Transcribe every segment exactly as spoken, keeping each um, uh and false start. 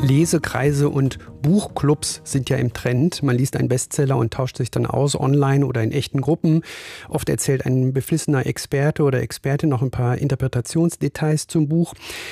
Lesekreise und Buchclubs sind ja im Trend. Man liest einen Bestseller und tauscht sich dann aus, online oder in echten Gruppen. Oft erzählt ein beflissener Experte oder Expertin noch ein paar Interpretationsdetails zum Buch.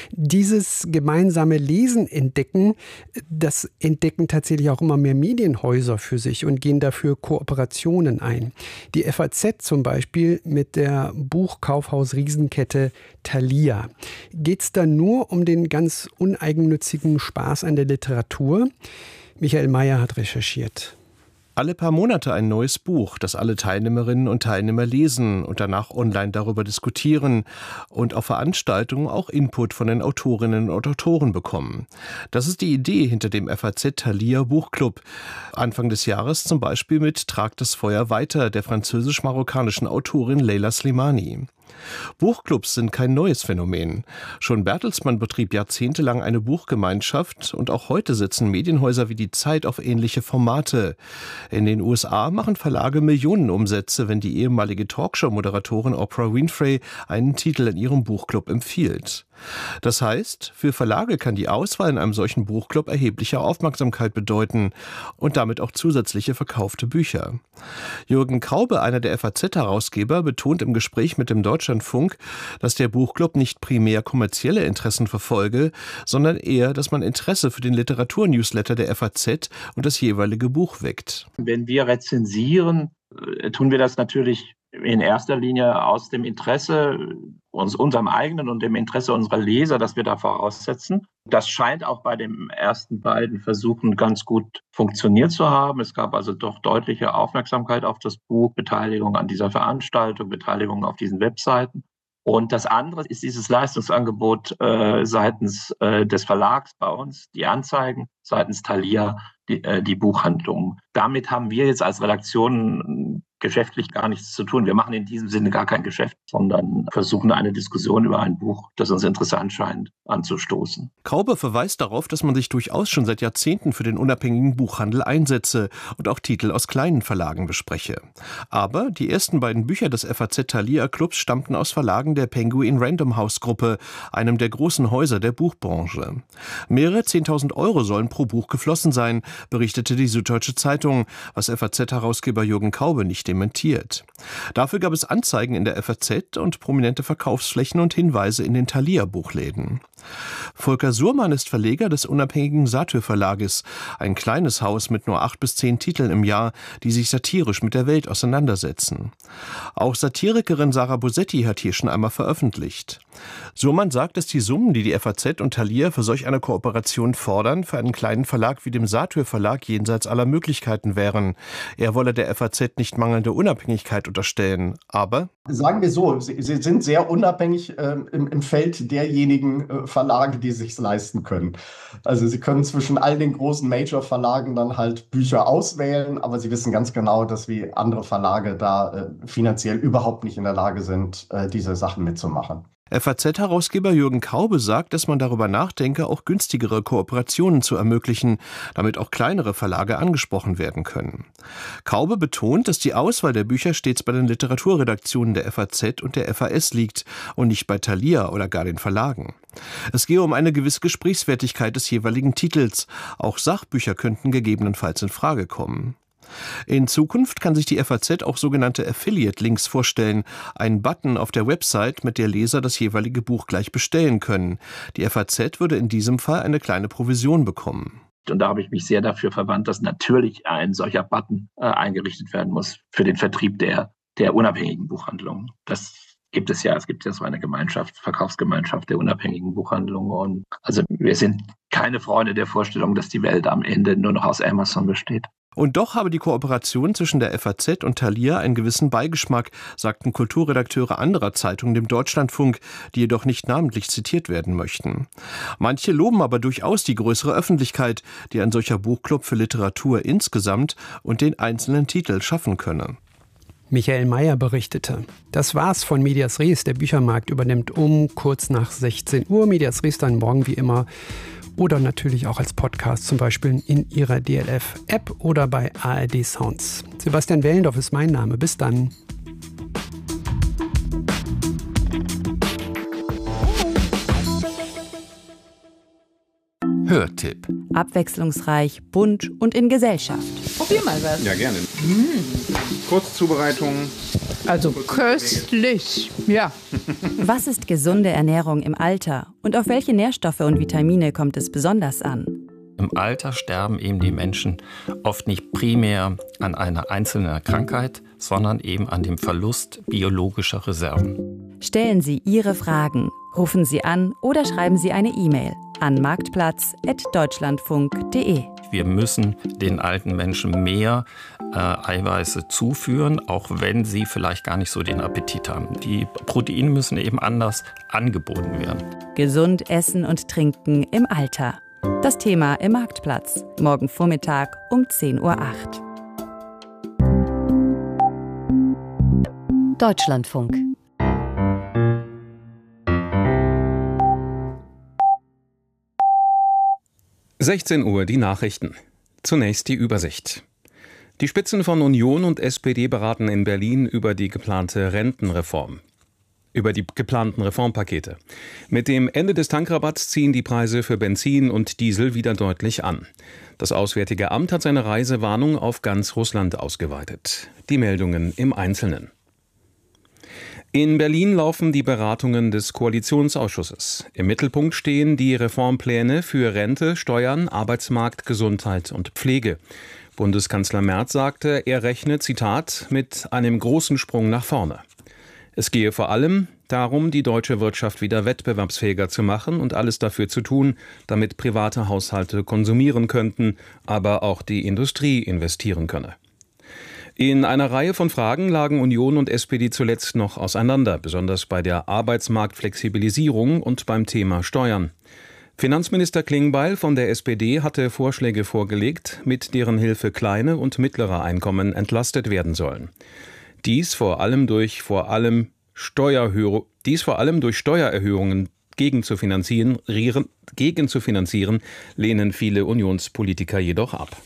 Dieses gemeinsame Lesen entdecken, das entdecken tatsächlich auch immer mehr Medienhäuser für sich und gehen dafür Kooperationen ein. Die F A Z zum Beispiel mit der Buchkaufhaus-Riesenkette Thalia. Geht es da nur um den ganz uneigennützigen Spaß an der Literatur? Michael Mayer hat recherchiert. Alle paar Monate ein neues Buch, das alle Teilnehmerinnen und Teilnehmer lesen und danach online darüber diskutieren und auf Veranstaltungen auch Input von den Autorinnen und Autoren bekommen. Das ist die Idee hinter dem F A Z Thalia Buchclub. Anfang des Jahres zum Beispiel mit Tragt das Feuer weiter der französisch-marokkanischen Autorin Leila Slimani. Buchclubs sind kein neues Phänomen. Schon Bertelsmann betrieb jahrzehntelang eine Buchgemeinschaft und auch heute setzen Medienhäuser wie die Zeit auf ähnliche Formate. In den U S A machen Verlage Millionenumsätze, wenn die ehemalige Talkshow-Moderatorin Oprah Winfrey einen Titel in ihrem Buchclub empfiehlt. Das heißt, für Verlage kann die Auswahl in einem solchen Buchclub erhebliche Aufmerksamkeit bedeuten und damit auch zusätzliche verkaufte Bücher. Jürgen Kaube, einer der F A Z-Herausgeber, betont im Gespräch mit dem Deutschlandfunk, dass der Buchclub nicht primär kommerzielle Interessen verfolge, sondern eher, dass man Interesse für den Literaturnewsletter der F A Z und das jeweilige Buch weckt. Wenn wir rezensieren, tun wir das natürlich in erster Linie aus dem Interesse, uns, unserem eigenen und dem Interesse unserer Leser, das wir da voraussetzen. Das scheint auch bei den ersten beiden Versuchen ganz gut funktioniert zu haben. Es gab also doch deutliche Aufmerksamkeit auf das Buch, Beteiligung an dieser Veranstaltung, Beteiligung auf diesen Webseiten. Und das andere ist dieses Leistungsangebot äh, seitens äh, des Verlags bei uns, die Anzeigen, seitens Thalia, die, äh, die Buchhandlungen. Damit haben wir jetzt als Redaktion geschäftlich gar nichts zu tun. Wir machen in diesem Sinne gar kein Geschäft, sondern versuchen eine Diskussion über ein Buch, das uns interessant scheint, anzustoßen. Kaube verweist darauf, dass man sich durchaus schon seit Jahrzehnten für den unabhängigen Buchhandel einsetze und auch Titel aus kleinen Verlagen bespreche. Aber die ersten beiden Bücher des F A Z Thalia Clubs stammten aus Verlagen der Penguin Random House Gruppe, einem der großen Häuser der Buchbranche. Mehrere zehntausend Euro sollen pro Buch geflossen sein, berichtete die Süddeutsche Zeitung, was F A Z-Herausgeber Jürgen Kaube nicht dementiert. Dafür gab es Anzeigen in der F A Z und prominente Verkaufsflächen und Hinweise in den Thalia-Buchläden. Volker Surmann ist Verleger des unabhängigen Satyr-Verlages, ein kleines Haus mit nur acht bis zehn Titeln im Jahr, die sich satirisch mit der Welt auseinandersetzen. Auch Satirikerin Sarah Bosetti hat hier schon einmal veröffentlicht. Surmann sagt, dass die Summen, die die F A Z und Thalia für solch eine Kooperation fordern, für einen kleinen Verlag wie dem Satyr-Verlag jenseits aller Möglichkeiten wären. Er wolle der F A Z nicht mangelnde Unabhängigkeit unterstellen, aber... Sagen wir so, sie, sie sind sehr unabhängig äh, im, im Feld derjenigen äh, Verlage, die es sich leisten können. Also sie können zwischen all den großen Major-Verlagen dann halt Bücher auswählen, aber sie wissen ganz genau, dass wie andere Verlage da äh, finanziell überhaupt nicht in der Lage sind, äh, diese Sachen mitzumachen. F A Z-Herausgeber Jürgen Kaube sagt, dass man darüber nachdenke, auch günstigere Kooperationen zu ermöglichen, damit auch kleinere Verlage angesprochen werden können. Kaube betont, dass die Auswahl der Bücher stets bei den Literaturredaktionen der F A Z und der F A S liegt und nicht bei Thalia oder gar den Verlagen. Es gehe um eine gewisse Gesprächswertigkeit des jeweiligen Titels. Auch Sachbücher könnten gegebenenfalls in Frage kommen. In Zukunft kann sich die F A Z auch sogenannte Affiliate-Links vorstellen, einen Button auf der Website, mit der Leser das jeweilige Buch gleich bestellen können. Die F A Z würde in diesem Fall eine kleine Provision bekommen. Und da habe ich mich sehr dafür verwandt, dass natürlich ein solcher Button äh, eingerichtet werden muss für den Vertrieb der, der unabhängigen Buchhandlungen. Das gibt es ja, es gibt ja so eine Gemeinschaft, Verkaufsgemeinschaft der unabhängigen Buchhandlungen. Und also wir sind keine Freunde der Vorstellung, dass die Welt am Ende nur noch aus Amazon besteht. Und doch habe die Kooperation zwischen der F A Z und Thalia einen gewissen Beigeschmack, sagten Kulturredakteure anderer Zeitungen dem Deutschlandfunk, die jedoch nicht namentlich zitiert werden möchten. Manche loben aber durchaus die größere Öffentlichkeit, die ein solcher Buchclub für Literatur insgesamt und den einzelnen Titel schaffen könne. Michael Mayer berichtete. Das war's von Medias Res. Der Büchermarkt übernimmt um kurz nach sechzehn Uhr. Medias Res dann morgen wie immer. Oder natürlich auch als Podcast, zum Beispiel in Ihrer D L F-App oder bei A R D Sounds. Sebastian Wellendorf ist mein Name. Bis dann. Hörtipp. Abwechslungsreich, bunt und in Gesellschaft. Probier mal was. Ja, gerne. Mmh. Kurzzubereitung. Also köstlich, ja. Was ist gesunde Ernährung im Alter und auf welche Nährstoffe und Vitamine kommt es besonders an? Im Alter sterben eben die Menschen oft nicht primär an einer einzelnen Krankheit, sondern eben an dem Verlust biologischer Reserven. Stellen Sie Ihre Fragen, rufen Sie an oder schreiben Sie eine E-Mail an marktplatz at deutschlandfunk punkt de. Wir müssen den alten Menschen mehr äh, Eiweiße zuführen, auch wenn sie vielleicht gar nicht so den Appetit haben. Die Proteine müssen eben anders angeboten werden. Gesund essen und trinken im Alter. Das Thema im Marktplatz. Morgen Vormittag um zehn Uhr acht. Deutschlandfunk. sechzehn Uhr die Nachrichten. Zunächst die Übersicht. Die Spitzen von Union und S P D beraten in Berlin über die geplante Rentenreform. Über die geplanten Reformpakete. Mit dem Ende des Tankrabatts ziehen die Preise für Benzin und Diesel wieder deutlich an. Das Auswärtige Amt hat seine Reisewarnung auf ganz Russland ausgeweitet. Die Meldungen im Einzelnen. In Berlin laufen die Beratungen des Koalitionsausschusses. Im Mittelpunkt stehen die Reformpläne für Rente, Steuern, Arbeitsmarkt, Gesundheit und Pflege. Bundeskanzler Merz sagte, er rechne, Zitat, mit einem großen Sprung nach vorne. Es gehe vor allem darum, die deutsche Wirtschaft wieder wettbewerbsfähiger zu machen und alles dafür zu tun, damit private Haushalte konsumieren könnten, aber auch die Industrie investieren könne. In einer Reihe von Fragen lagen Union und S P D zuletzt noch auseinander, besonders bei der Arbeitsmarktflexibilisierung und beim Thema Steuern. Finanzminister Klingbeil von der S P D hatte Vorschläge vorgelegt, mit deren Hilfe kleine und mittlere Einkommen entlastet werden sollen. Dies vor allem durch vor allem Steuererhöhung, dies vor allem durch Steuererhöhungen gegen zu finanzieren, gegen zu finanzieren, lehnen viele Unionspolitiker jedoch ab.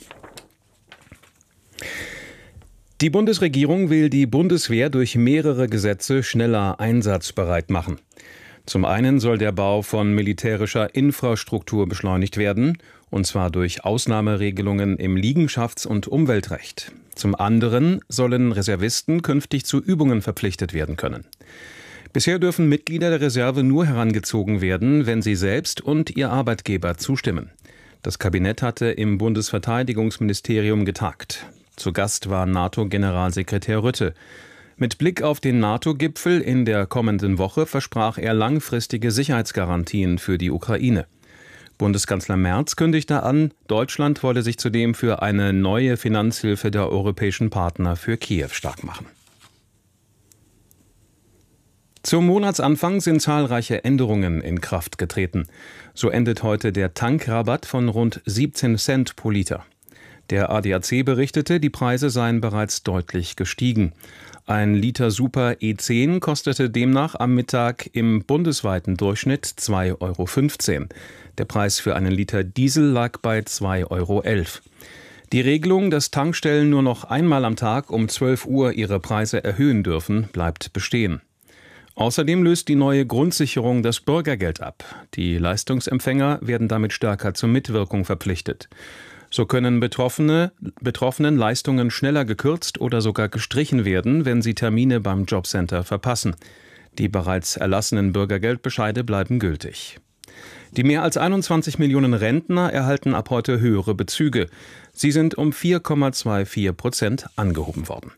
Die Bundesregierung will die Bundeswehr durch mehrere Gesetze schneller einsatzbereit machen. Zum einen soll der Bau von militärischer Infrastruktur beschleunigt werden, und zwar durch Ausnahmeregelungen im Liegenschafts- und Umweltrecht. Zum anderen sollen Reservisten künftig zu Übungen verpflichtet werden können. Bisher dürfen Mitglieder der Reserve nur herangezogen werden, wenn sie selbst und ihr Arbeitgeber zustimmen. Das Kabinett hatte im Bundesverteidigungsministerium getagt. Zu Gast war NATO-Generalsekretär Rutte. Mit Blick auf den NATO-Gipfel in der kommenden Woche versprach er langfristige Sicherheitsgarantien für die Ukraine. Bundeskanzler Merz kündigte an, Deutschland wolle sich zudem für eine neue Finanzhilfe der europäischen Partner für Kiew stark machen. Zum Monatsanfang sind zahlreiche Änderungen in Kraft getreten. So endet heute der Tankrabatt von rund siebzehn Cent pro Liter. Der A D A C berichtete, die Preise seien bereits deutlich gestiegen. Ein Liter Super E zehn kostete demnach am Mittag im bundesweiten Durchschnitt zwei Euro fünfzehn. Der Preis für einen Liter Diesel lag bei zwei Euro elf. Die Regelung, dass Tankstellen nur noch einmal am Tag um zwölf Uhr ihre Preise erhöhen dürfen, bleibt bestehen. Außerdem löst die neue Grundsicherung das Bürgergeld ab. Die Leistungsempfänger werden damit stärker zur Mitwirkung verpflichtet. So können Betroffene, Betroffenen Leistungen schneller gekürzt oder sogar gestrichen werden, wenn sie Termine beim Jobcenter verpassen. Die bereits erlassenen Bürgergeldbescheide bleiben gültig. Die mehr als einundzwanzig Millionen Rentner erhalten ab heute höhere Bezüge. Sie sind um vier Komma vierundzwanzig Prozent angehoben worden.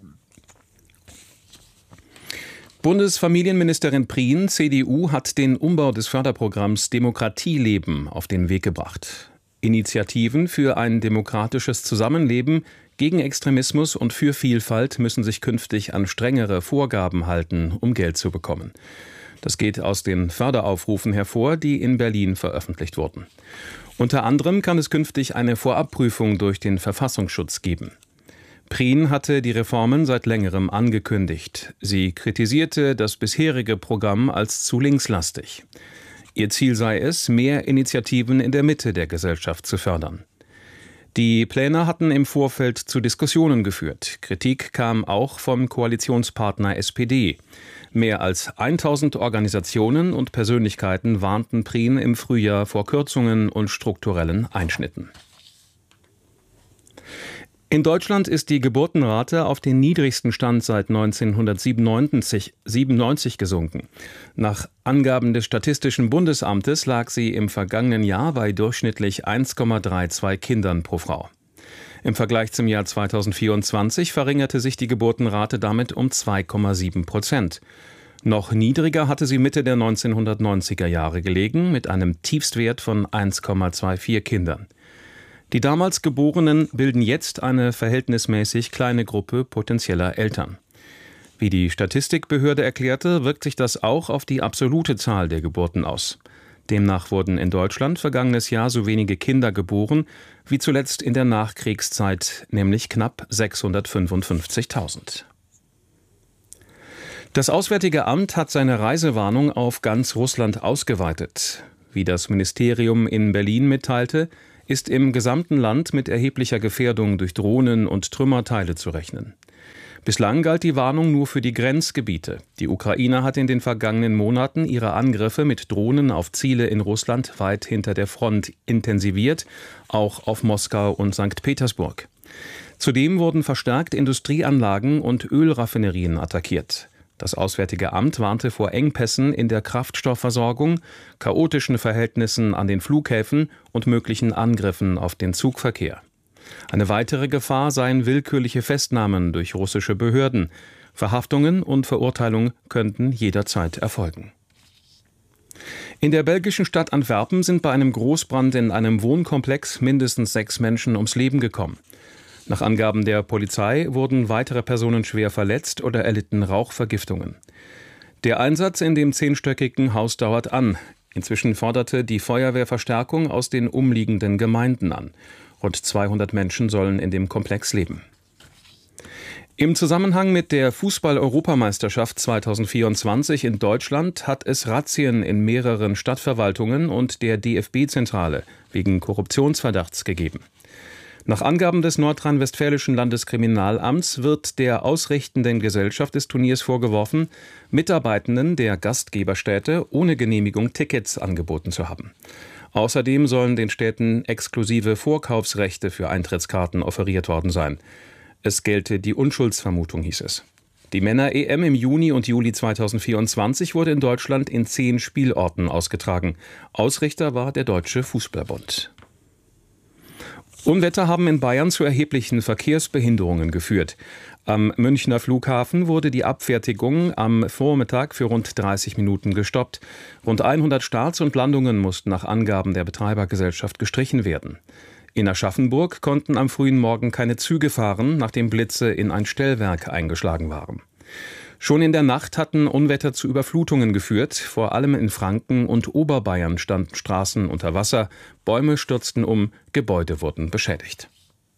Bundesfamilienministerin Prien, C D U, hat den Umbau des Förderprogramms Demokratieleben auf den Weg gebracht. Initiativen für ein demokratisches Zusammenleben gegen Extremismus und für Vielfalt müssen sich künftig an strengere Vorgaben halten, um Geld zu bekommen. Das geht aus den Förderaufrufen hervor, die in Berlin veröffentlicht wurden. Unter anderem kann es künftig eine Vorabprüfung durch den Verfassungsschutz geben. Prien hatte die Reformen seit längerem angekündigt. Sie kritisierte das bisherige Programm als zu linkslastig. Ihr Ziel sei es, mehr Initiativen in der Mitte der Gesellschaft zu fördern. Die Pläne hatten im Vorfeld zu Diskussionen geführt. Kritik kam auch vom Koalitionspartner S P D. Mehr als tausend Organisationen und Persönlichkeiten warnten Prien im Frühjahr vor Kürzungen und strukturellen Einschnitten. In Deutschland ist die Geburtenrate auf den niedrigsten Stand seit neunzehnhundertsiebenundneunzig gesunken. Nach Angaben des Statistischen Bundesamtes lag sie im vergangenen Jahr bei durchschnittlich eins Komma zweiunddreißig Kindern pro Frau. Im Vergleich zum Jahr zweitausendvierundzwanzig verringerte sich die Geburtenrate damit um zwei Komma sieben Prozent. Noch niedriger hatte sie Mitte der neunzehnhundertneunziger Jahre gelegen, mit einem Tiefstwert von eins Komma vierundzwanzig Kindern. Die damals Geborenen bilden jetzt eine verhältnismäßig kleine Gruppe potenzieller Eltern. Wie die Statistikbehörde erklärte, wirkt sich das auch auf die absolute Zahl der Geburten aus. Demnach wurden in Deutschland vergangenes Jahr so wenige Kinder geboren wie zuletzt in der Nachkriegszeit, nämlich knapp sechshundertfünfundfünfzigtausend. Das Auswärtige Amt hat seine Reisewarnung auf ganz Russland ausgeweitet. Wie das Ministerium in Berlin mitteilte, ist im gesamten Land mit erheblicher Gefährdung durch Drohnen und Trümmerteile zu rechnen. Bislang galt die Warnung nur für die Grenzgebiete. Die Ukraine hat in den vergangenen Monaten ihre Angriffe mit Drohnen auf Ziele in Russland weit hinter der Front intensiviert, auch auf Moskau und Sankt Petersburg. Zudem wurden verstärkt Industrieanlagen und Ölraffinerien attackiert. Das Auswärtige Amt warnte vor Engpässen in der Kraftstoffversorgung, chaotischen Verhältnissen an den Flughäfen und möglichen Angriffen auf den Zugverkehr. Eine weitere Gefahr seien willkürliche Festnahmen durch russische Behörden. Verhaftungen und Verurteilung könnten jederzeit erfolgen. In der belgischen Stadt Antwerpen sind bei einem Großbrand in einem Wohnkomplex mindestens sechs Menschen ums Leben gekommen. Nach Angaben der Polizei wurden weitere Personen schwer verletzt oder erlitten Rauchvergiftungen. Der Einsatz in dem zehnstöckigen Haus dauert an. Inzwischen forderte die Feuerwehr Verstärkung aus den umliegenden Gemeinden an. Rund zweihundert Menschen sollen in dem Komplex leben. Im Zusammenhang mit der Fußball-Europameisterschaft zweitausendvierundzwanzig in Deutschland hat es Razzien in mehreren Stadtverwaltungen und der D F B-Zentrale wegen Korruptionsverdachts gegeben. Nach Angaben des nordrhein-westfälischen Landeskriminalamts wird der ausrichtenden Gesellschaft des Turniers vorgeworfen, Mitarbeitenden der Gastgeberstädte ohne Genehmigung Tickets angeboten zu haben. Außerdem sollen den Städten exklusive Vorkaufsrechte für Eintrittskarten offeriert worden sein. Es gelte die Unschuldsvermutung, hieß es. Die Männer-E M im Juni und Juli zweitausendvierundzwanzig wurde in Deutschland in zehn Spielorten ausgetragen. Ausrichter war der Deutsche Fußballbund. Unwetter haben in Bayern zu erheblichen Verkehrsbehinderungen geführt. Am Münchner Flughafen wurde die Abfertigung am Vormittag für rund dreißig Minuten gestoppt. Rund hundert Starts und Landungen mussten nach Angaben der Betreibergesellschaft gestrichen werden. In Aschaffenburg konnten am frühen Morgen keine Züge fahren, nachdem Blitze in ein Stellwerk eingeschlagen waren. Schon in der Nacht hatten Unwetter zu Überflutungen geführt. Vor allem in Franken und Oberbayern standen Straßen unter Wasser, Bäume stürzten um, Gebäude wurden beschädigt.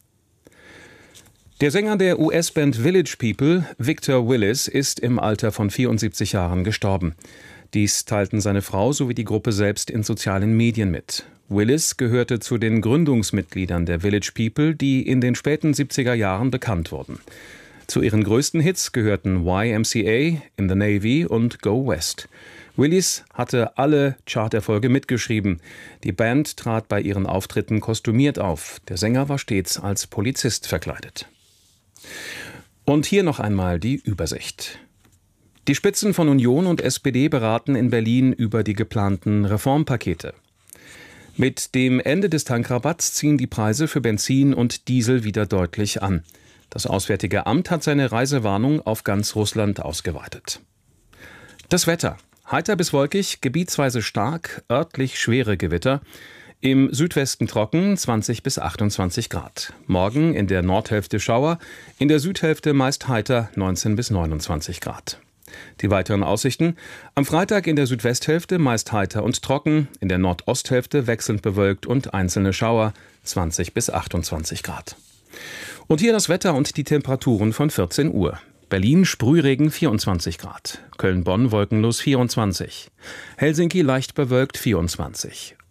Der Sänger der U S-Band Village People, Victor Willis, ist im Alter von vierundsiebzig Jahren gestorben. Dies teilten seine Frau sowie die Gruppe selbst in sozialen Medien mit. Willis gehörte zu den Gründungsmitgliedern der Village People, die in den späten siebziger Jahren bekannt wurden. Zu ihren größten Hits gehörten Y M C A, In the Navy und Go West. Willis hatte alle Charterfolge mitgeschrieben. Die Band trat bei ihren Auftritten kostümiert auf. Der Sänger war stets als Polizist verkleidet. Und hier noch einmal die Übersicht. Die Spitzen von Union und S P D beraten in Berlin über die geplanten Reformpakete. Mit dem Ende des Tankrabatts ziehen die Preise für Benzin und Diesel wieder deutlich an. Das Auswärtige Amt hat seine Reisewarnung auf ganz Russland ausgeweitet. Das Wetter. Heiter bis wolkig, gebietsweise stark, örtlich schwere Gewitter. Im Südwesten trocken, zwanzig bis achtundzwanzig Grad. Morgen in der Nordhälfte Schauer, in der Südhälfte meist heiter, neunzehn bis neunundzwanzig Grad. Die weiteren Aussichten: Am Freitag in der Südwesthälfte meist heiter und trocken, in der Nordosthälfte wechselnd bewölkt und einzelne Schauer, zwanzig bis achtundzwanzig Grad. Und hier das Wetter und die Temperaturen von vierzehn Uhr. Berlin Sprühregen vierundzwanzig Grad, Köln-Bonn wolkenlos vierundzwanzig, Helsinki leicht bewölkt vierundzwanzig,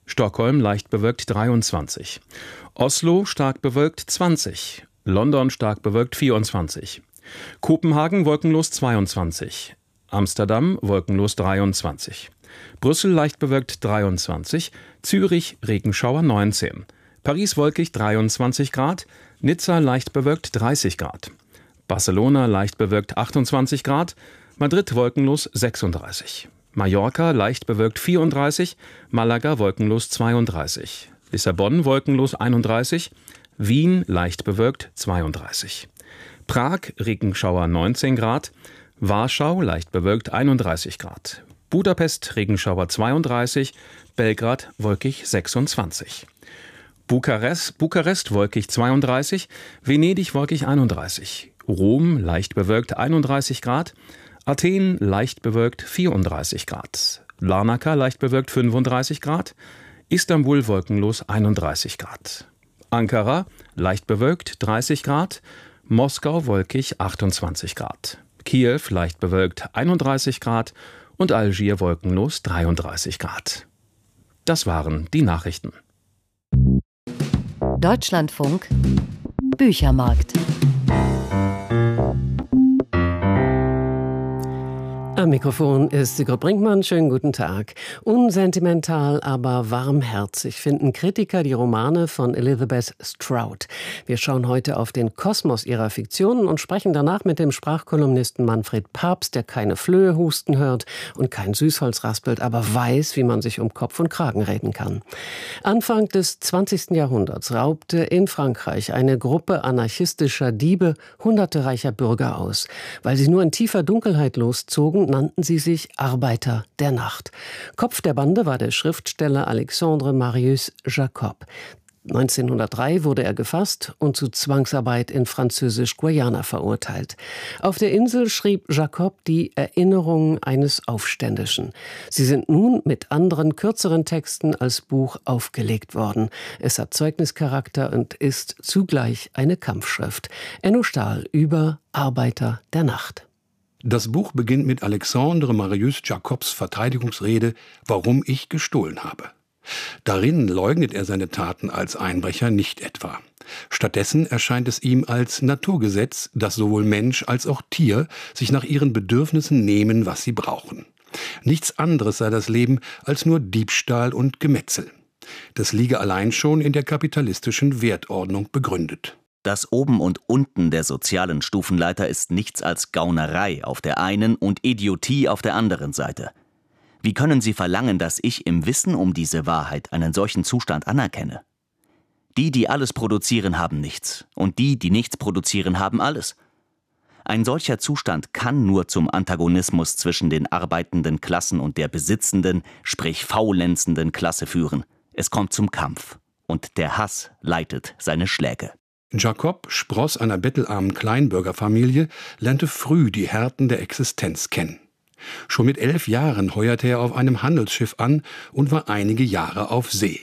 Stockholm leicht bewölkt dreiundzwanzig. Oslo stark bewölkt zwanzig. London stark bewölkt vierundzwanzig. Kopenhagen wolkenlos zweiundzwanzig. Amsterdam wolkenlos dreiundzwanzig. Brüssel leicht bewölkt dreiundzwanzig. Zürich Regenschauer neunzehn. Paris wolkig dreiundzwanzig Grad. Nizza leicht bewölkt dreißig Grad. Barcelona leicht bewölkt achtundzwanzig Grad. Madrid wolkenlos sechsunddreißig. Mallorca leicht bewölkt vierunddreißig. Malaga wolkenlos zweiunddreißig. Lissabon wolkenlos einunddreißig. Wien leicht bewölkt zweiunddreißig. Prag Regenschauer neunzehn Grad. Warschau leicht bewölkt einunddreißig Grad. Budapest Regenschauer zweiunddreißig. Belgrad wolkig sechsundzwanzig. Bukarest, Bukarest wolkig zweiunddreißig. Venedig wolkig einunddreißig. Rom leicht bewölkt einunddreißig Grad. Athen leicht bewölkt vierunddreißig Grad. Larnaca leicht bewölkt fünfunddreißig Grad. Istanbul wolkenlos einunddreißig Grad. Ankara leicht bewölkt dreißig Grad. Moskau wolkig achtundzwanzig Grad. Kiew leicht bewölkt einunddreißig Grad und Algier wolkenlos dreiunddreißig Grad. Das waren die Nachrichten. Deutschlandfunk Büchermarkt. Am Mikrofon ist Sigrid Brinkmann. Schönen guten Tag. Unsentimental, aber warmherzig finden Kritiker die Romane von Elizabeth Strout. Wir schauen heute auf den Kosmos ihrer Fiktionen und sprechen danach mit dem Sprachkolumnisten Manfred Pabst, der keine Flöhe husten hört und kein Süßholz raspelt, aber weiß, wie man sich um Kopf und Kragen reden kann. Anfang des zwanzigsten Jahrhunderts raubte in Frankreich eine Gruppe anarchistischer Diebe hunderte reicher Bürger aus. Weil sie nur in tiefer Dunkelheit loszogen, nannten sie sich Arbeiter der Nacht. Kopf der Bande war der Schriftsteller Alexandre Marius Jacob. neunzehnhundertdrei wurde er gefasst und zu Zwangsarbeit in Französisch-Guayana verurteilt. Auf der Insel schrieb Jacob die Erinnerungen eines Aufständischen. Sie sind nun mit anderen, kürzeren Texten als Buch aufgelegt worden. Es hat Zeugnischarakter und ist zugleich eine Kampfschrift. Enno Stahl über Arbeiter der Nacht. Das Buch beginnt mit Alexandre Marius Jacobs Verteidigungsrede »Warum ich gestohlen habe«. Darin leugnet er seine Taten als Einbrecher nicht etwa. Stattdessen erscheint es ihm als Naturgesetz, dass sowohl Mensch als auch Tier sich nach ihren Bedürfnissen nehmen, was sie brauchen. Nichts anderes sei das Leben als nur Diebstahl und Gemetzel. Das liege allein schon in der kapitalistischen Wertordnung begründet. Das Oben und Unten der sozialen Stufenleiter ist nichts als Gaunerei auf der einen und Idiotie auf der anderen Seite. Wie können Sie verlangen, dass ich im Wissen um diese Wahrheit einen solchen Zustand anerkenne? Die, die alles produzieren, haben nichts, und die, die nichts produzieren, haben alles. Ein solcher Zustand kann nur zum Antagonismus zwischen den arbeitenden Klassen und der besitzenden, sprich faulenzenden Klasse führen. Es kommt zum Kampf, und der Hass leitet seine Schläge. Jacob, Spross einer bettelarmen Kleinbürgerfamilie, lernte früh die Härten der Existenz kennen. Schon mit elf Jahren heuerte er auf einem Handelsschiff an und war einige Jahre auf See.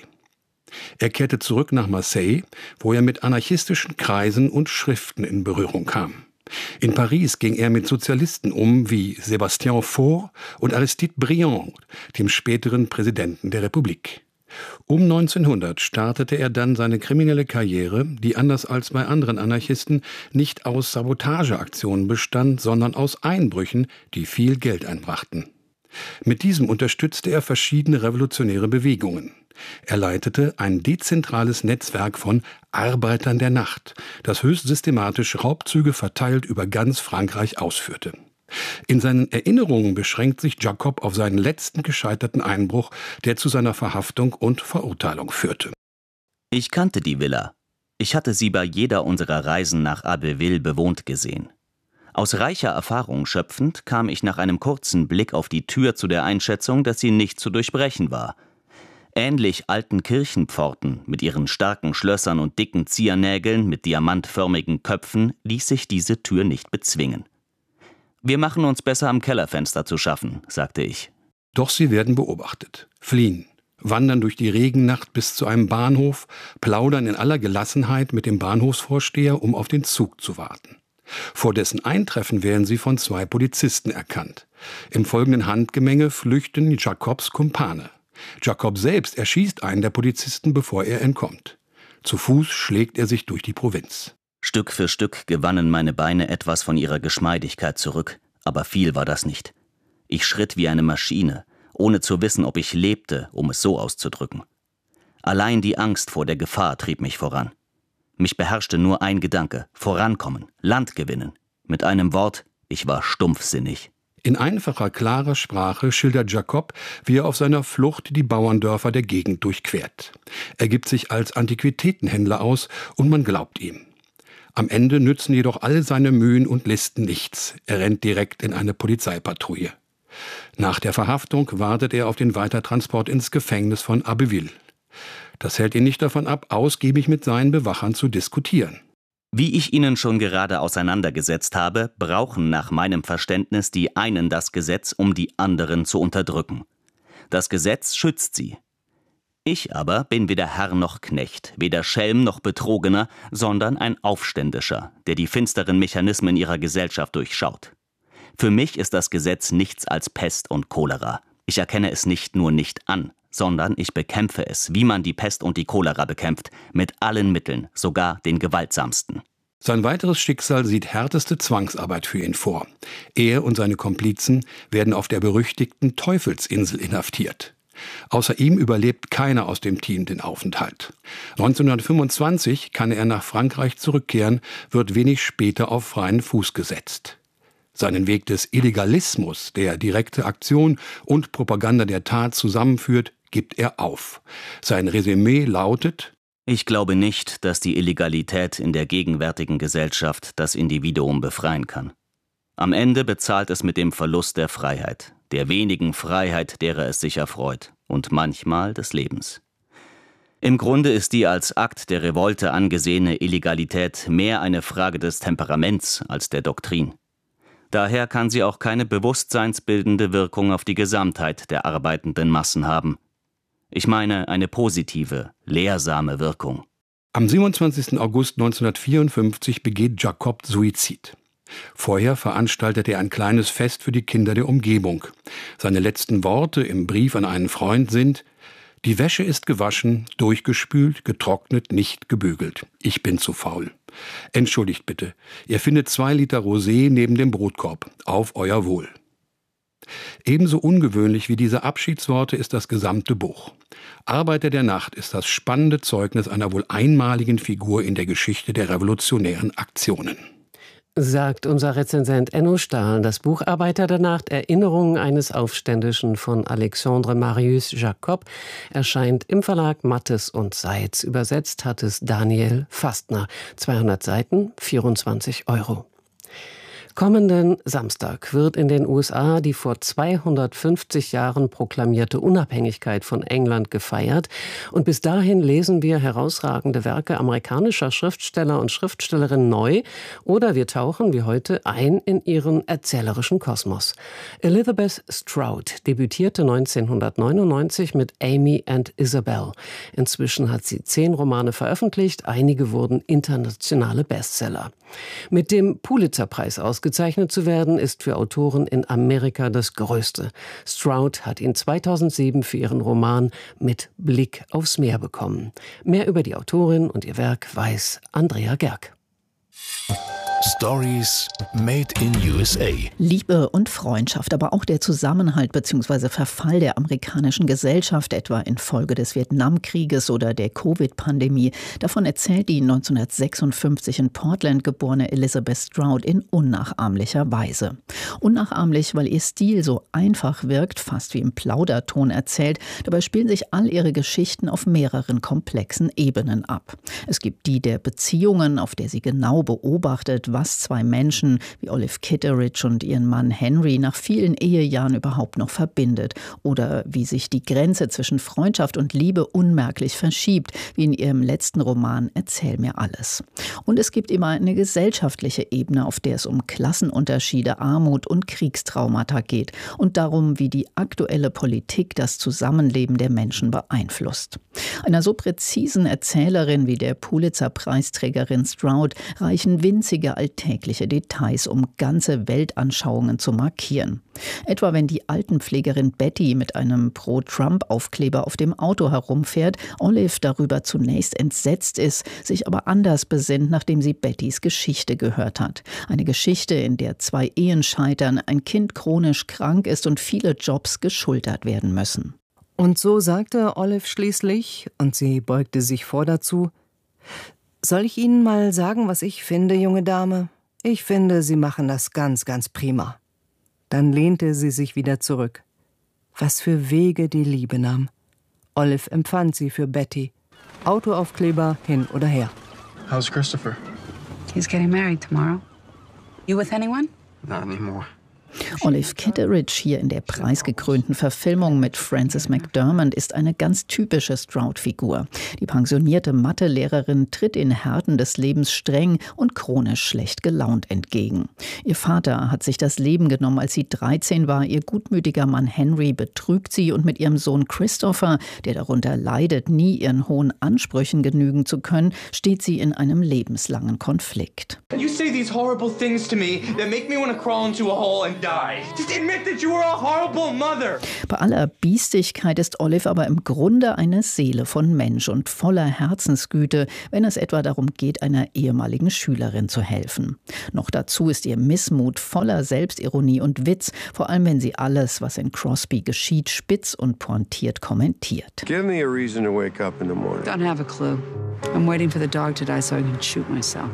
Er kehrte zurück nach Marseille, wo er mit anarchistischen Kreisen und Schriften in Berührung kam. In Paris ging er mit Sozialisten um wie Sébastien Faure und Aristide Briand, dem späteren Präsidenten der Republik. Um neunzehnhundert startete er dann seine kriminelle Karriere, die anders als bei anderen Anarchisten nicht aus Sabotageaktionen bestand, sondern aus Einbrüchen, die viel Geld einbrachten. Mit diesem unterstützte er verschiedene revolutionäre Bewegungen. Er leitete ein dezentrales Netzwerk von Arbeitern der Nacht, das höchst systematisch Raubzüge verteilt über ganz Frankreich ausführte. In seinen Erinnerungen beschränkt sich Jacob auf seinen letzten gescheiterten Einbruch, der zu seiner Verhaftung und Verurteilung führte. Ich kannte die Villa. Ich hatte sie bei jeder unserer Reisen nach Abbeville bewohnt gesehen. Aus reicher Erfahrung schöpfend kam ich nach einem kurzen Blick auf die Tür zu der Einschätzung, dass sie nicht zu durchbrechen war. Ähnlich alten Kirchenpforten mit ihren starken Schlössern und dicken Ziernägeln mit diamantförmigen Köpfen ließ sich diese Tür nicht bezwingen. »Wir machen uns besser am Kellerfenster zu schaffen«, sagte ich. Doch sie werden beobachtet, fliehen, wandern durch die Regennacht bis zu einem Bahnhof, plaudern in aller Gelassenheit mit dem Bahnhofsvorsteher, um auf den Zug zu warten. Vor dessen Eintreffen werden sie von zwei Polizisten erkannt. Im folgenden Handgemenge flüchten Jacobs Kumpane. Jacob selbst erschießt einen der Polizisten, bevor er entkommt. Zu Fuß schlägt er sich durch die Provinz. Stück für Stück gewannen meine Beine etwas von ihrer Geschmeidigkeit zurück, aber viel war das nicht. Ich schritt wie eine Maschine, ohne zu wissen, ob ich lebte, um es so auszudrücken. Allein die Angst vor der Gefahr trieb mich voran. Mich beherrschte nur ein Gedanke: vorankommen, Land gewinnen. Mit einem Wort, ich war stumpfsinnig. In einfacher, klarer Sprache schildert Jacob, wie er auf seiner Flucht die Bauerndörfer der Gegend durchquert. Er gibt sich als Antiquitätenhändler aus und man glaubt ihm. Am Ende nützen jedoch all seine Mühen und Listen nichts. Er rennt direkt in eine Polizeipatrouille. Nach der Verhaftung wartet er auf den Weitertransport ins Gefängnis von Abbeville. Das hält ihn nicht davon ab, ausgiebig mit seinen Bewachern zu diskutieren. Wie ich Ihnen schon gerade auseinandergesetzt habe, brauchen nach meinem Verständnis die einen das Gesetz, um die anderen zu unterdrücken. Das Gesetz schützt sie. Ich aber bin weder Herr noch Knecht, weder Schelm noch Betrogener, sondern ein Aufständischer, der die finsteren Mechanismen ihrer Gesellschaft durchschaut. Für mich ist das Gesetz nichts als Pest und Cholera. Ich erkenne es nicht nur nicht an, sondern ich bekämpfe es, wie man die Pest und die Cholera bekämpft, mit allen Mitteln, sogar den gewaltsamsten. Sein weiteres Schicksal sieht härteste Zwangsarbeit für ihn vor. Er und seine Komplizen werden auf der berüchtigten Teufelsinsel inhaftiert. Außer ihm überlebt keiner aus dem Team den Aufenthalt. neunzehnhundertfünfundzwanzig kann er nach Frankreich zurückkehren, wird wenig später auf freien Fuß gesetzt. Seinen Weg des Illegalismus, der direkte Aktion und Propaganda der Tat zusammenführt, gibt er auf. Sein Resümee lautet: Ich glaube nicht, dass die Illegalität in der gegenwärtigen Gesellschaft das Individuum befreien kann. Am Ende bezahlt es mit dem Verlust der Freiheit, der wenigen Freiheit, derer es sich erfreut, und manchmal des Lebens. Im Grunde ist die als Akt der Revolte angesehene Illegalität mehr eine Frage des Temperaments als der Doktrin. Daher kann sie auch keine bewusstseinsbildende Wirkung auf die Gesamtheit der arbeitenden Massen haben. Ich meine eine positive, lehrsame Wirkung. Am siebenundzwanzigsten August neunzehnhundertvierundfünfzig begeht Jacob Suizid. Vorher veranstaltet er ein kleines Fest für die Kinder der Umgebung. Seine letzten Worte im Brief an einen Freund sind: Die Wäsche ist gewaschen, durchgespült, getrocknet, nicht gebügelt. Ich bin zu faul. Entschuldigt bitte, ihr findet zwei Liter Rosé neben dem Brotkorb. Auf euer Wohl. Ebenso ungewöhnlich wie diese Abschiedsworte ist das gesamte Buch. Arbeiter der Nacht ist das spannende Zeugnis einer wohl einmaligen Figur in der Geschichte der revolutionären Aktionen. Sagt unser Rezensent Enno Stahl. Das Buch Arbeiter der Nacht, Erinnerungen eines Aufständischen von Alexandre Marius Jacob erscheint im Verlag Mattes und Seitz. Übersetzt hat es Daniel Fastner. zweihundert Seiten, vierundzwanzig Euro. Kommenden Samstag wird in den U S A die vor zweihundertfünfzig Jahren proklamierte Unabhängigkeit von England gefeiert. Und bis dahin lesen wir herausragende Werke amerikanischer Schriftsteller und Schriftstellerinnen neu oder wir tauchen wie heute ein in ihren erzählerischen Kosmos. Elizabeth Strout debütierte neunzehnhundertneunundneunzig mit Amy and Isabel. Inzwischen hat sie zehn Romane veröffentlicht, einige wurden internationale Bestseller. Mit dem Pulitzer-Preis ausgezeichnet zu werden, ist für Autoren in Amerika das Größte. Strout hat ihn zweitausendsieben für ihren Roman Mit Blick aufs Meer bekommen. Mehr über die Autorin und ihr Werk weiß Andrea Gerg. Stories made in U S A. Liebe und Freundschaft, aber auch der Zusammenhalt bzw. Verfall der amerikanischen Gesellschaft, etwa infolge des Vietnamkrieges oder der Covid-Pandemie. Davon erzählt die neunzehnhundertsechsundfünfzig in Portland geborene Elizabeth Strout in unnachahmlicher Weise. Unnachahmlich, weil ihr Stil so einfach wirkt, fast wie im Plauderton erzählt. Dabei spielen sich all ihre Geschichten auf mehreren komplexen Ebenen ab. Es gibt die der Beziehungen, auf der sie genau beobachtet, was zwei Menschen wie Olive Kitteridge und ihren Mann Henry nach vielen Ehejahren überhaupt noch verbindet. Oder wie sich die Grenze zwischen Freundschaft und Liebe unmerklich verschiebt, wie in ihrem letzten Roman Erzähl mir alles. Und es gibt immer eine gesellschaftliche Ebene, auf der es um Klassenunterschiede, Armut und Kriegstraumata geht und darum, wie die aktuelle Politik das Zusammenleben der Menschen beeinflusst. Einer so präzisen Erzählerin wie der Pulitzer-Preisträgerin Strout reichen winzige alltägliche Details, um ganze Weltanschauungen zu markieren. Etwa wenn die Altenpflegerin Betty mit einem Pro-Trump-Aufkleber auf dem Auto herumfährt, Olive darüber zunächst entsetzt ist, sich aber anders besinnt, nachdem sie Bettys Geschichte gehört hat. Eine Geschichte, in der zwei Ehen scheitern, ein Kind chronisch krank ist und viele Jobs geschultert werden müssen. Und so sagte Olive schließlich, und sie beugte sich vor dazu: Soll ich Ihnen mal sagen, was ich finde, junge Dame? Ich finde, Sie machen das ganz, ganz prima. Dann lehnte sie sich wieder zurück. Was für Wege die Liebe nahm. Olive empfand sie für Betty. Autoaufkleber hin oder her. How's Christopher? He's getting married tomorrow. You with anyone? Not anymore. Olive Kitteridge hier in der preisgekrönten Verfilmung mit Frances McDormand ist eine ganz typische Stroud-Figur. Die pensionierte Mathelehrerin tritt in Härten des Lebens streng und chronisch schlecht gelaunt entgegen. Ihr Vater hat sich das Leben genommen, als sie dreizehn war. Ihr gutmütiger Mann Henry betrügt sie und mit ihrem Sohn Christopher, der darunter leidet, nie ihren hohen Ansprüchen genügen zu können, steht sie in einem lebenslangen Konflikt. You say these horrible things to me that make me want to crawl into a hole and die. Just admit that you were a horrible mother. Bei aller Biestigkeit ist Olive aber im Grunde eine Seele von Mensch und voller Herzensgüte, wenn es etwa darum geht, einer ehemaligen Schülerin zu helfen. Noch dazu ist ihr Missmut voller Selbstironie und Witz, vor allem wenn sie alles, was in Crosby geschieht, spitz und pointiert kommentiert. Give me a reason to wake up in the morning. Don't have a clue. I'm waiting for the dog to die so I can shoot myself.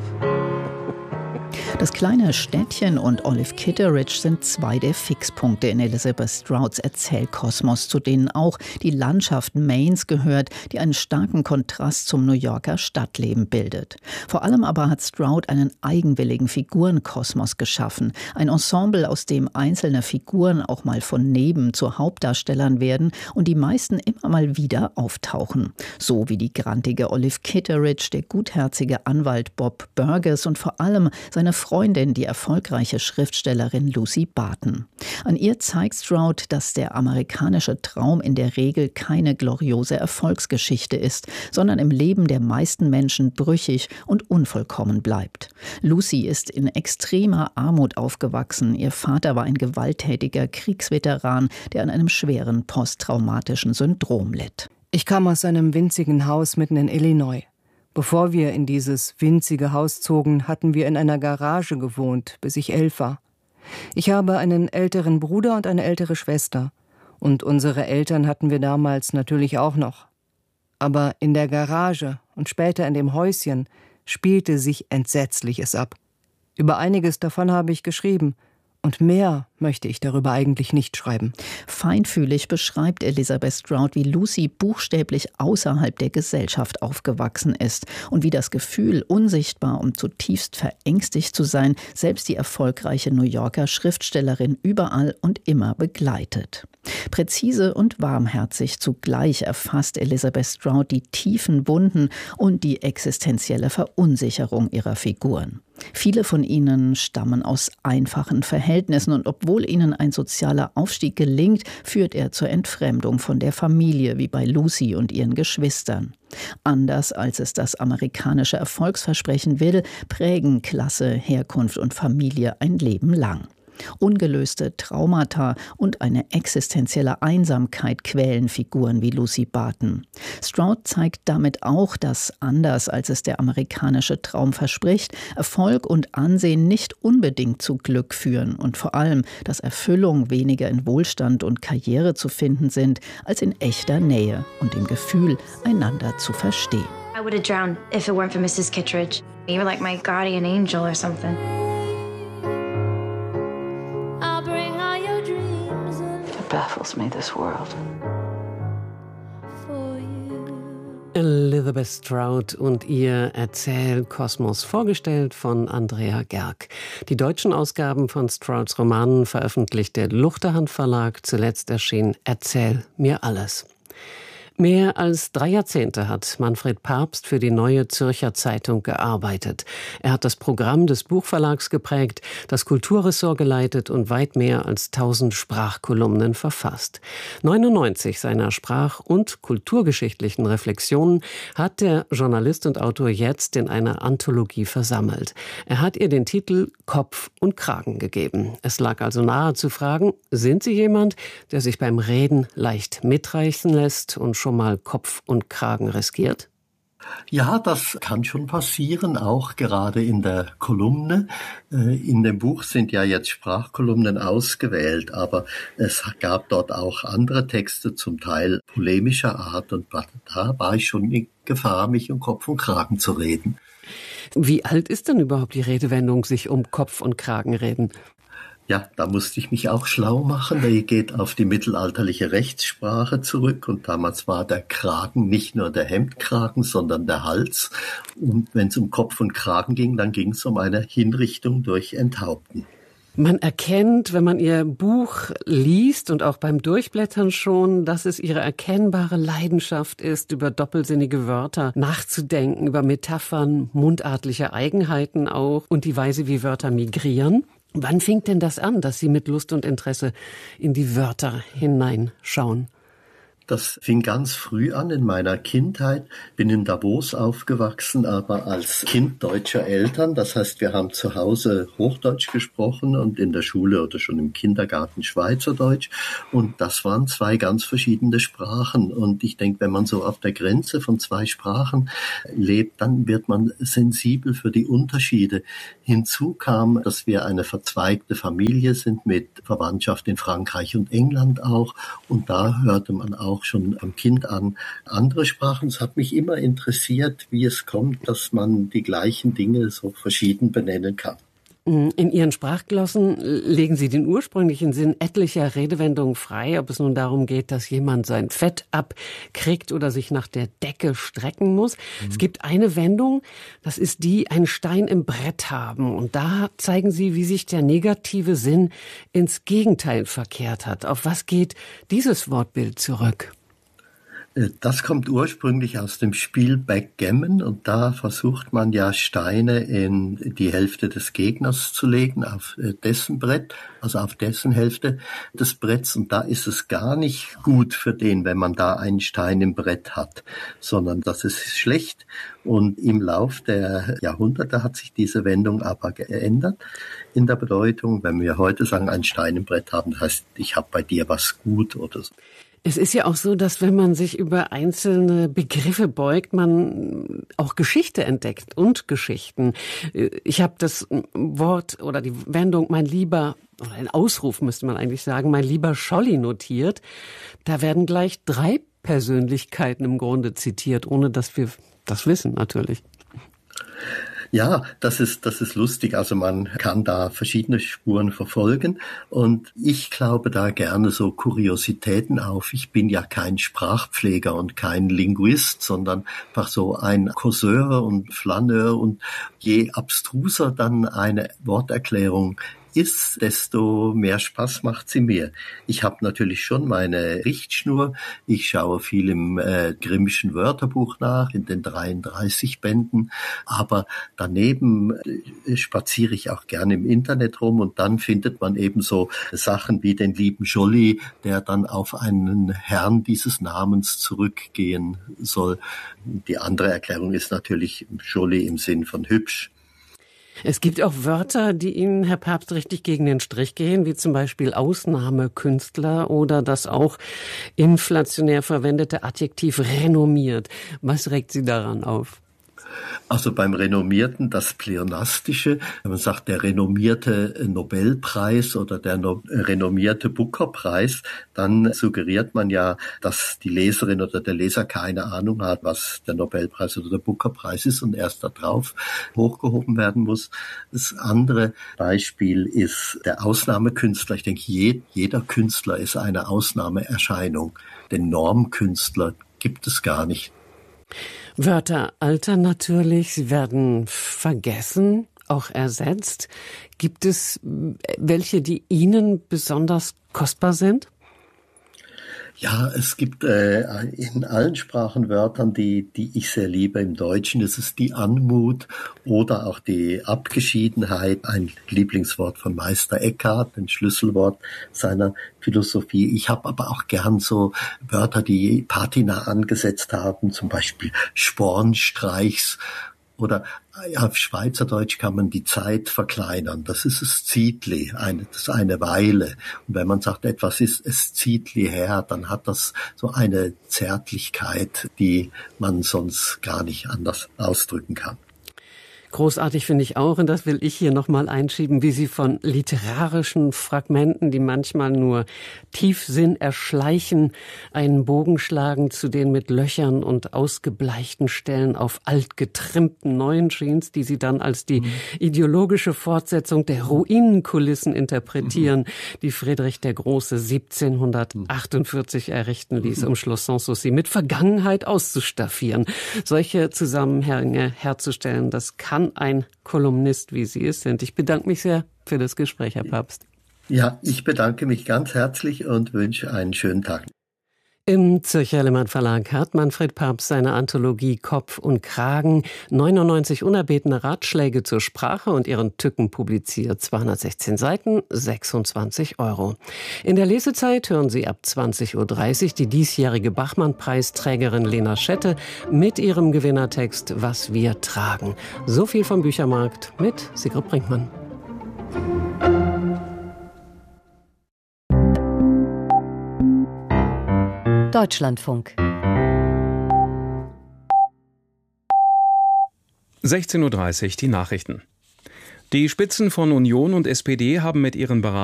Das kleine Städtchen und Olive Kitteridge sind zwei der Fixpunkte in Elizabeth Strouds Erzählkosmos, zu denen auch die Landschaft Maines gehört, die einen starken Kontrast zum New Yorker Stadtleben bildet. Vor allem aber hat Stroud einen eigenwilligen Figurenkosmos geschaffen, ein Ensemble, aus dem einzelne Figuren auch mal von neben zu Hauptdarstellern werden und die meisten immer mal wieder auftauchen. So wie die grantige Olive Kitteridge, der gutherzige Anwalt Bob Burgess und vor allem seine Freundin, die erfolgreiche Schriftstellerin Lucy Barton. An ihr zeigt Stroud, dass der amerikanische Traum in der Regel keine gloriose Erfolgsgeschichte ist, sondern im Leben der meisten Menschen brüchig und unvollkommen bleibt. Lucy ist in extremer Armut aufgewachsen. Ihr Vater war ein gewalttätiger Kriegsveteran, der an einem schweren posttraumatischen Syndrom litt. Ich kam aus einem winzigen Haus mitten in Illinois. Bevor wir in dieses winzige Haus zogen, hatten wir in einer Garage gewohnt, bis ich elf war. Ich habe einen älteren Bruder und eine ältere Schwester. Und unsere Eltern hatten wir damals natürlich auch noch. Aber in der Garage und später in dem Häuschen spielte sich Entsetzliches ab. Über einiges davon habe ich geschrieben. Und mehr möchte ich darüber eigentlich nicht schreiben. Feinfühlig beschreibt Elizabeth Stroud, wie Lucy buchstäblich außerhalb der Gesellschaft aufgewachsen ist und wie das Gefühl, unsichtbar und zutiefst verängstigt zu sein, selbst die erfolgreiche New Yorker Schriftstellerin überall und immer begleitet. Präzise und warmherzig zugleich erfasst Elizabeth Stroud die tiefen Wunden und die existenzielle Verunsicherung ihrer Figuren. Viele von ihnen stammen aus einfachen Verhältnissen und obwohl ihnen ein sozialer Aufstieg gelingt, führt er zur Entfremdung von der Familie, wie bei Lucy und ihren Geschwistern. Anders als es das amerikanische Erfolgsversprechen will, prägen Klasse, Herkunft und Familie ein Leben lang. Ungelöste Traumata und eine existenzielle Einsamkeit quälen Figuren wie Lucy Barton. Stroud zeigt damit auch, dass, anders als es der amerikanische Traum verspricht, Erfolg und Ansehen nicht unbedingt zu Glück führen und vor allem, dass Erfüllung weniger in Wohlstand und Karriere zu finden sind, als in echter Nähe und dem Gefühl, einander zu verstehen. I would have drowned if it weren't for Missus Kittredge. You were like my guardian angel or something. Baffles me, this world. Elizabeth Stroud und ihr Erzählkosmos, vorgestellt von Andrea Gerg. Die deutschen Ausgaben von Strouds Romanen veröffentlicht der Luchterhand Verlag. Zuletzt erschien Erzähl mir alles. Mehr als drei Jahrzehnte hat Manfred Pabst für die Neue Zürcher Zeitung gearbeitet. Er hat das Programm des Buchverlags geprägt, das Kulturressort geleitet und weit mehr als tausend Sprachkolumnen verfasst. neunundneunzig seiner sprach- und kulturgeschichtlichen Reflexionen hat der Journalist und Autor jetzt in einer Anthologie versammelt. Er hat ihr den Titel Kopf und Kragen gegeben. Es lag also nahe zu fragen, sind Sie jemand, der sich beim Reden leicht mitreißen lässt und schon mal Kopf und Kragen riskiert? Ja, das kann schon passieren, auch gerade in der Kolumne. In dem Buch sind ja jetzt Sprachkolumnen ausgewählt, aber es gab dort auch andere Texte, zum Teil polemischer Art, und da war ich schon in Gefahr, mich um Kopf und Kragen zu reden. Wie alt ist denn überhaupt die Redewendung, sich um Kopf und Kragen reden? Ja, da musste ich mich auch schlau machen. Die geht auf die mittelalterliche Rechtssprache zurück, und damals war der Kragen nicht nur der Hemdkragen, sondern der Hals. Und wenn es um Kopf und Kragen ging, dann ging es um eine Hinrichtung durch Enthaupten. Man erkennt, wenn man Ihr Buch liest und auch beim Durchblättern schon, dass es Ihre erkennbare Leidenschaft ist, über doppelsinnige Wörter nachzudenken, über Metaphern, mundartliche Eigenheiten auch und die Weise, wie Wörter migrieren. Wann fing denn das an, dass Sie mit Lust und Interesse in die Wörter hineinschauen? Das fing ganz früh an in meiner Kindheit. Bin in Davos aufgewachsen, aber als Kind deutscher Eltern. Das heißt, wir haben zu Hause Hochdeutsch gesprochen und in der Schule oder schon im Kindergarten Schweizerdeutsch. Und das waren zwei ganz verschiedene Sprachen. Und ich denke, wenn man so auf der Grenze von zwei Sprachen lebt, dann wird man sensibel für die Unterschiede. Hinzu kam, dass wir eine verzweigte Familie sind mit Verwandtschaft in Frankreich und England auch. Und da hörte man auch auch schon am Kind an andere Sprachen. Es hat mich immer interessiert, wie es kommt, dass man die gleichen Dinge so verschieden benennen kann. In Ihren Sprachglossen legen Sie den ursprünglichen Sinn etlicher Redewendungen frei, ob es nun darum geht, dass jemand sein Fett abkriegt oder sich nach der Decke strecken muss. Mhm. Es gibt eine Wendung, das ist die, einen Stein im Brett haben. Und da zeigen Sie, wie sich der negative Sinn ins Gegenteil verkehrt hat. Auf was geht dieses Wortbild zurück? Das kommt ursprünglich aus dem Spiel Backgammon, und da versucht man ja Steine in die Hälfte des Gegners zu legen, auf dessen Brett, also auf dessen Hälfte des Bretts, und da ist es gar nicht gut für den, wenn man da einen Stein im Brett hat, sondern das ist schlecht, und im Lauf der Jahrhunderte hat sich diese Wendung aber geändert in der Bedeutung. Wenn wir heute sagen, einen Stein im Brett haben, das heißt, ich habe bei dir was gut oder so. Es ist ja auch so, dass wenn man sich über einzelne Begriffe beugt, man auch Geschichte entdeckt und Geschichten. Ich habe das Wort oder die Wendung mein lieber, oder ein Ausruf müsste man eigentlich sagen, mein lieber Scholli notiert. Da werden gleich drei Persönlichkeiten im Grunde zitiert, ohne dass wir das wissen natürlich. Ja, das ist, das ist lustig. Also man kann da verschiedene Spuren verfolgen, und ich glaube da gerne so Kuriositäten auf. Ich bin ja kein Sprachpfleger und kein Linguist, sondern einfach so ein Causeur und Flaneur, und je abstruser dann eine Worterklärung ist, desto mehr Spaß macht sie mir. Ich habe natürlich schon meine Richtschnur. Ich schaue viel im äh, Grimmschen Wörterbuch nach, in den dreiunddreißig Bänden. Aber daneben äh, spaziere ich auch gerne im Internet rum, und dann findet man eben so Sachen wie den lieben Scholli, der dann auf einen Herrn dieses Namens zurückgehen soll. Die andere Erklärung ist natürlich Scholli im Sinn von hübsch. Es gibt auch Wörter, die Ihnen, Herr Pabst, richtig gegen den Strich gehen, wie zum Beispiel Ausnahmekünstler oder das auch inflationär verwendete Adjektiv renommiert. Was regt Sie daran auf? Also beim Renommierten das Pleonastische, wenn man sagt, der renommierte Nobelpreis oder der no- renommierte Booker-Preis, dann suggeriert man ja, dass die Leserin oder der Leser keine Ahnung hat, was der Nobelpreis oder der Booker-Preis ist und erst da drauf hochgehoben werden muss. Das andere Beispiel ist der Ausnahmekünstler. Ich denke, je, jeder Künstler ist eine Ausnahmeerscheinung. Den Normkünstler gibt es gar nicht. Wörter altern natürlich, sie werden vergessen, auch ersetzt. Gibt es welche, die Ihnen besonders kostbar sind? Ja, es gibt äh, in allen Sprachen Wörtern, die, die ich sehr liebe. Im Deutschen ist es die Anmut oder auch die Abgeschiedenheit, ein Lieblingswort von Meister Eckhart, ein Schlüsselwort seiner Philosophie. Ich habe aber auch gern so Wörter, die Patina angesetzt haben, zum Beispiel Spornstreichs. Oder ja, auf Schweizerdeutsch kann man die Zeit verkleinern. Das ist es Zietli, eine, das ist eine Weile. Und wenn man sagt, etwas ist es Zietli her, dann hat das so eine Zärtlichkeit, die man sonst gar nicht anders ausdrücken kann. Großartig finde ich auch, und das will ich hier nochmal einschieben, wie Sie von literarischen Fragmenten, die manchmal nur Tiefsinn erschleichen, einen Bogen schlagen zu den mit Löchern und ausgebleichten Stellen auf alt getrimmten neuen Jeans, die Sie dann als die mhm. ideologische Fortsetzung der Ruinenkulissen interpretieren, mhm. die Friedrich der Große siebzehnhundertachtundvierzig errichten ließ, um Schloss Sanssouci mit Vergangenheit auszustaffieren. Solche Zusammenhänge herzustellen, das kann ein Kolumnist, wie Sie es sind. Ich bedanke mich sehr für das Gespräch, Herr Pabst. Ja, ich bedanke mich ganz herzlich und wünsche einen schönen Tag. Im Zürcher Lehmann Verlag hat Manfred Pabst seine Anthologie Kopf und Kragen, neunundneunzig unerbetene Ratschläge zur Sprache und ihren Tücken publiziert. zweihundertsechzehn Seiten, sechsundzwanzig Euro. In der Lesezeit hören Sie ab zwanzig Uhr dreißig die diesjährige Bachmann-Preisträgerin Lena Schette mit ihrem Gewinnertext Was wir tragen. So viel vom Büchermarkt mit Sigrid Brinkmann. Deutschlandfunk. sechzehn Uhr dreißig, die Nachrichten. Die Spitzen von Union und S P D haben mit ihren Beratern